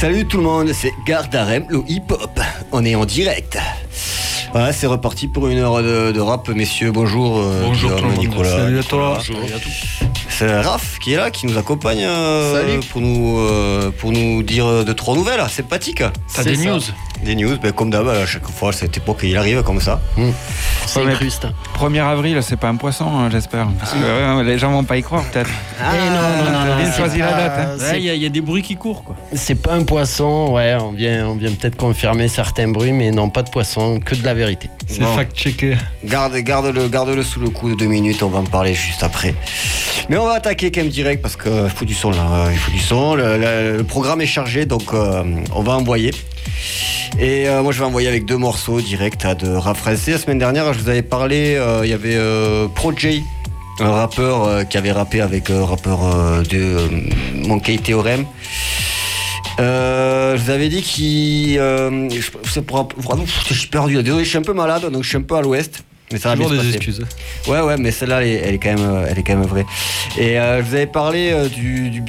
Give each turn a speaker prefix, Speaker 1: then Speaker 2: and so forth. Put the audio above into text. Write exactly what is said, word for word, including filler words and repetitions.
Speaker 1: Salut tout le monde, c'est Gardarem, le hip-hop. On est en direct. Voilà, c'est reparti pour une heure de, de rap, messieurs. Bonjour, euh,
Speaker 2: bonjour
Speaker 1: Guillaume, Nicolas.
Speaker 2: Salut à toi.
Speaker 1: Bonjour. Salut à tous. C'est Raph qui est là, qui nous accompagne euh, pour, nous, euh, pour nous dire deux, trois nouvelles sympathiques.
Speaker 2: T'as des
Speaker 1: ça.
Speaker 2: news
Speaker 1: Des news, ben, comme d'hab, à chaque fois, à cette époque, il arrive comme ça.
Speaker 3: Mmh. C'est incruste.
Speaker 4: premier avril, c'est pas un poisson, hein, j'espère. Parce que euh, les gens vont pas y croire, peut-être.
Speaker 3: Ah, eh non, non, non, non.
Speaker 4: Bien choisi la date.
Speaker 2: Il hein. ouais, y, y a des bruits qui courent, quoi.
Speaker 3: C'est pas un poisson, ouais, on vient, on vient peut-être confirmer certains bruits, mais non, pas de poisson, que de la vérité.
Speaker 2: C'est
Speaker 1: bon.
Speaker 2: fact-checké.
Speaker 1: Garde, garde-le, garde-le sous le coup de deux minutes, on va en parler juste après. Mais on va attaquer quand même direct parce qu'il faut du son là, il faut du son. Le, le, le programme est chargé, donc euh, on va envoyer. Et euh, moi je vais envoyer avec deux morceaux directs hein, de rap français. La semaine dernière, je vous avais parlé, euh, il y avait euh, Projay, un rappeur euh, qui avait rappé avec un euh, rappeur euh, de euh, Monkey Theorem. Euh, je vous avais dit qu'il. Euh, je, c'est pour, vraiment, je suis perdu. Désolé, je suis un peu malade, donc je suis un peu à l'ouest. Mais ça va bien se passer.
Speaker 2: Des excuses.
Speaker 1: Ouais, ouais, mais celle-là, elle est, elle est quand même, elle est quand même vraie. Et euh, je vous avais parlé euh, du, du